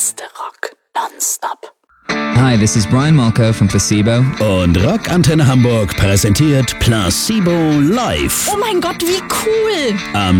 beste Rock nonstop. Hi, this is Brian Molko from Placebo. Und Rockantenne Hamburg präsentiert Placebo live. Oh mein Gott, wie cool! Am